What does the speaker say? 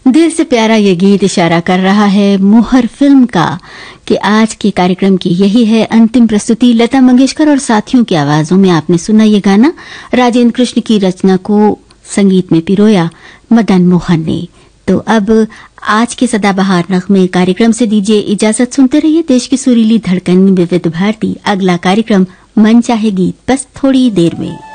दिल से प्यारा ये गीत इशारा कर रहा है मोहर फिल्म का कि आज के कार्यक्रम की यही है अंतिम प्रस्तुति। लता मंगेशकर और साथियों की आवाजों में आपने सुना ये गाना। राजेंद्र कृष्ण की रचना को संगीत में पिरोया मदन मोहन ने। तो अब आज के सदाबहार नगमे कार्यक्रम से दीजिए इजाजत। सुनते रहिए देश की सुरीली धड़कन में विविध भारती। अगला कार्यक्रम मन चाहे गीत बस थोड़ी देर में।